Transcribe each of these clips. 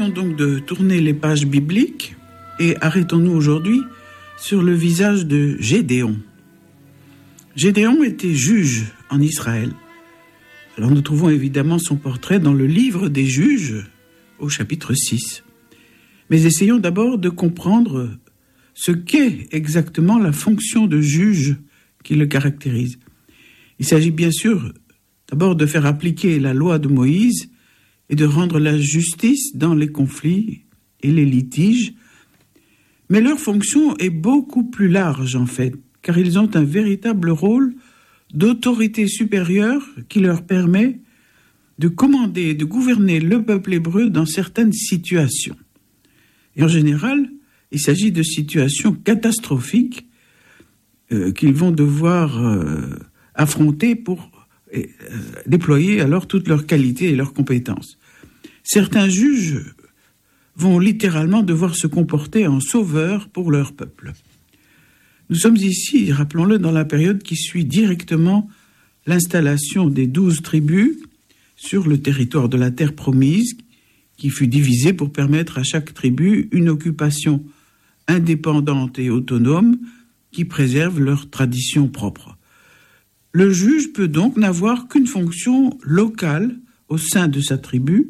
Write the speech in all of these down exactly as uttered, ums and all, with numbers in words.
venons donc de tourner les pages bibliques et arrêtons-nous aujourd'hui sur le visage de Gédéon. Gédéon était juge en Israël. Alors nous trouvons évidemment son portrait dans le livre des juges au chapitre six. Mais essayons d'abord de comprendre ce qu'est exactement la fonction de juge qui le caractérise. Il s'agit bien sûr d'abord de faire appliquer la loi de Moïse et de rendre la justice dans les conflits et les litiges. Mais leur fonction est beaucoup plus large en fait, car ils ont un véritable rôle d'autorité supérieure qui leur permet de commander et de gouverner le peuple hébreu dans certaines situations. Et en général, il s'agit de situations catastrophiques euh, qu'ils vont devoir euh, affronter pour euh, déployer alors toutes leurs qualités et leurs compétences. Certains juges vont littéralement devoir se comporter en sauveurs pour leur peuple. Nous sommes ici, rappelons-le, dans la période qui suit directement l'installation des douze tribus sur le territoire de la terre promise, qui fut divisée pour permettre à chaque tribu une occupation indépendante et autonome qui préserve leur tradition propre. Le juge peut donc n'avoir qu'une fonction locale au sein de sa tribu,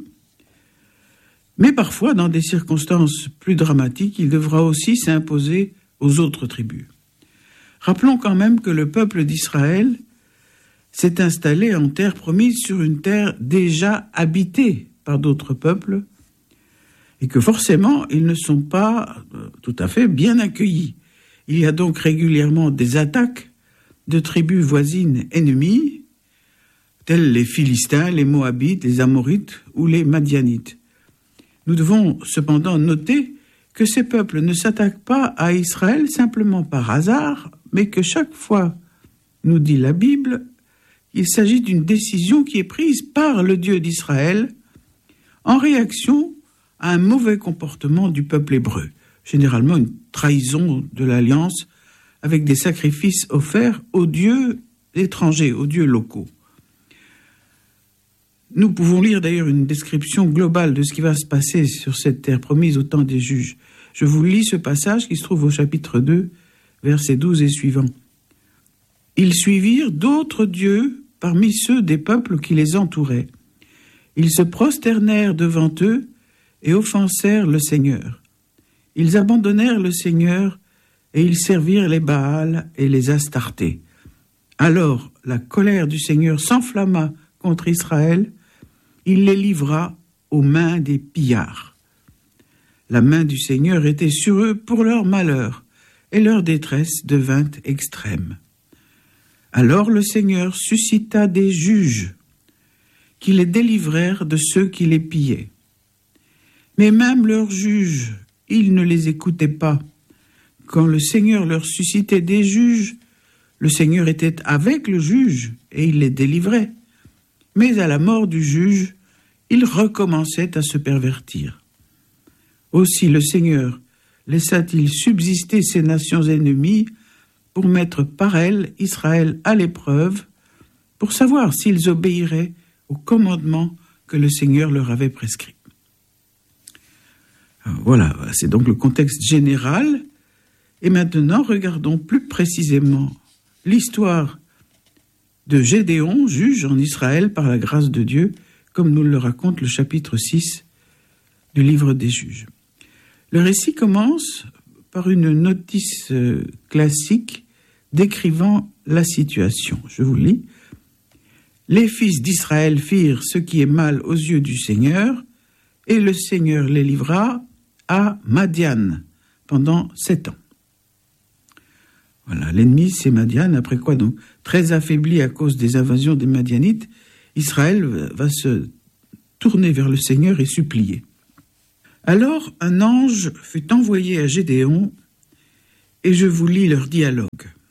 mais parfois, dans des circonstances plus dramatiques, il devra aussi s'imposer aux autres tribus. Rappelons quand même que le peuple d'Israël s'est installé en terre promise sur une terre déjà habitée par d'autres peuples et que forcément, ils ne sont pas tout à fait bien accueillis. Il y a donc régulièrement des attaques de tribus voisines ennemies, telles les Philistins, les Moabites, les Amorites ou les Madianites. Nous devons cependant noter que ces peuples ne s'attaquent pas à Israël simplement par hasard, mais que chaque fois, nous dit la Bible, il s'agit d'une décision qui est prise par le Dieu d'Israël en réaction à un mauvais comportement du peuple hébreu, généralement une trahison de l'alliance avec des sacrifices offerts aux dieux étrangers, aux dieux locaux. Nous pouvons lire d'ailleurs une description globale de ce qui va se passer sur cette terre promise au temps des juges. Je vous lis ce passage qui se trouve au chapitre deux, versets douze et suivants. « Ils suivirent d'autres dieux parmi ceux des peuples qui les entouraient. Ils se prosternèrent devant eux et offensèrent le Seigneur. Ils abandonnèrent le Seigneur et ils servirent les Baals et les Astartés. Alors la colère du Seigneur s'enflamma contre Israël. Il les livra aux mains des pillards. La main du Seigneur était sur eux pour leur malheur, et leur détresse devint extrême. Alors le Seigneur suscita des juges qui les délivrèrent de ceux qui les pillaient. Mais même leurs juges, ils ne les écoutaient pas. Quand le Seigneur leur suscitait des juges, le Seigneur était avec le juge et il les délivrait. Mais à la mort du juge, ils recommençaient à se pervertir. Aussi le Seigneur laissa-t-il subsister ces nations ennemies pour mettre par elles Israël à l'épreuve, pour savoir s'ils obéiraient au commandement que le Seigneur leur avait prescrit. Voilà, c'est donc le contexte général. Et maintenant, regardons plus précisément l'histoire de Gédéon, juge en Israël par la grâce de Dieu, comme nous le raconte le chapitre six du livre des juges. Le récit commence par une notice classique décrivant la situation. Je vous lis. « Les fils d'Israël firent ce qui est mal aux yeux du Seigneur, et le Seigneur les livra à Madian pendant sept ans. » Voilà, l'ennemi c'est Madian, après quoi donc, très affaibli à cause des invasions des Madianites, Israël va se tourner vers le Seigneur et supplier. Alors un ange fut envoyé à Gédéon, et je vous lis leur dialogue.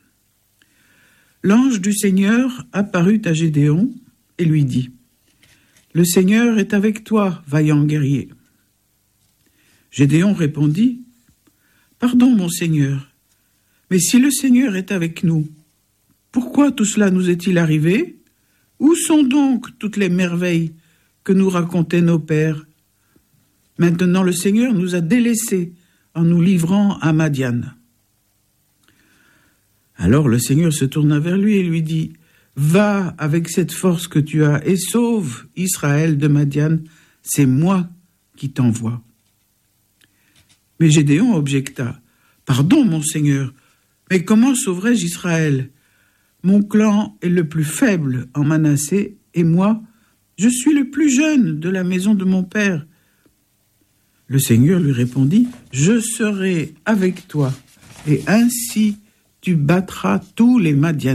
L'ange du Seigneur apparut à Gédéon et lui dit « Le Seigneur est avec toi, vaillant guerrier. » Gédéon répondit « Pardon, mon Seigneur, mais si le Seigneur est avec nous, pourquoi tout cela nous est-il arrivé? Où sont donc toutes les merveilles que nous racontaient nos pères? Maintenant le Seigneur nous a délaissés en nous livrant à Madian. » Alors le Seigneur se tourna vers lui et lui dit, « Va avec cette force que tu as et sauve Israël de Madian, c'est moi qui t'envoie. » Mais Gédéon objecta, « Pardon, mon Seigneur, mais comment sauverai-je Israël? Mon clan est le plus faible en Manassé, et moi, je suis le plus jeune de la maison de mon père. » Le Seigneur lui répondit, « Je serai avec toi, et ainsi tu battras tous les Madianites. »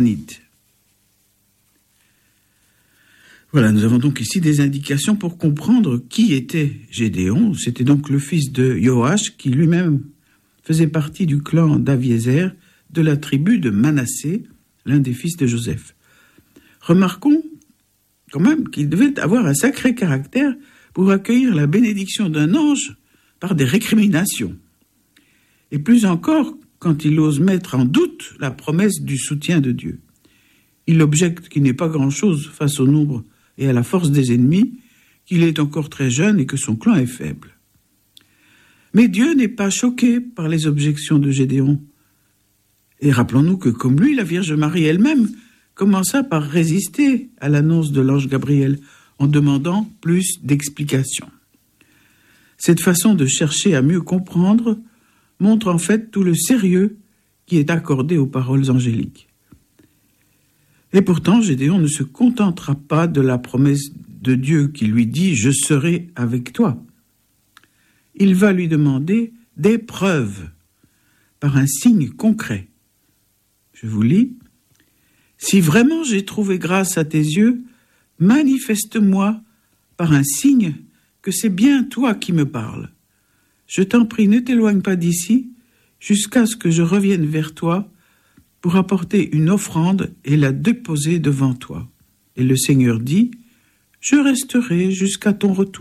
Voilà, nous avons donc ici des indications pour comprendre qui était Gédéon. C'était donc le fils de Joash, qui lui-même faisait partie du clan d'Aviézer, de la tribu de Manassé, l'un des fils de Joseph. Remarquons quand même qu'il devait avoir un sacré caractère pour accueillir la bénédiction d'un ange par des récriminations. Et plus encore, quand il ose mettre en doute la promesse du soutien de Dieu. Il objecte qu'il n'est pas grand-chose face au nombre et à la force des ennemis, qu'il est encore très jeune et que son clan est faible. Mais Dieu n'est pas choqué par les objections de Gédéon. Et rappelons-nous que, comme lui, la Vierge Marie elle-même commença par résister à l'annonce de l'ange Gabriel en demandant plus d'explications. Cette façon de chercher à mieux comprendre montre en fait tout le sérieux qui est accordé aux paroles angéliques. Et pourtant, Gédéon ne se contentera pas de la promesse de Dieu qui lui dit « Je serai avec toi ». Il va lui demander des preuves par un signe concret. Je vous lis. « Si vraiment j'ai trouvé grâce à tes yeux, manifeste-moi par un signe que c'est bien toi qui me parles. Je t'en prie, ne t'éloigne pas d'ici jusqu'à ce que je revienne vers toi pour apporter une offrande et la déposer devant toi. » Et le Seigneur dit, « Je resterai jusqu'à ton retour. »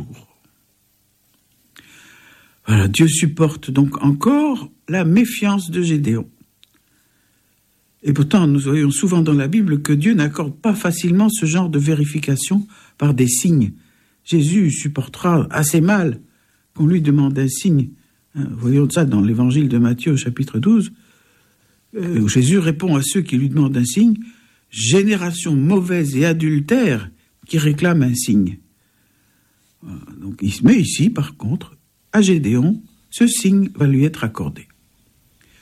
Voilà, Dieu supporte donc encore la méfiance de Gédéon. Et pourtant, nous voyons souvent dans la Bible que Dieu n'accorde pas facilement ce genre de vérification par des signes. Jésus supportera assez mal qu'on lui demande un signe. Voyons ça dans l'évangile de Matthieu au chapitre douze, où Jésus répond à ceux qui lui demandent un signe, « Génération mauvaise et adultère qui réclame un signe. » Donc, mais ici, par contre, à Gédéon, ce signe va lui être accordé.